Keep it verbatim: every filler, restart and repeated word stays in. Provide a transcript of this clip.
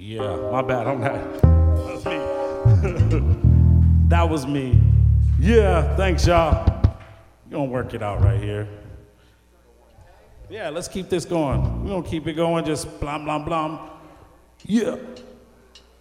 Yeah, my bad on that. That's me. That was me. Yeah, thanks, y'all. We're gonna work it out right here. Yeah, let's keep this going. We're gonna keep it going, just blam, blam, blam. Yeah.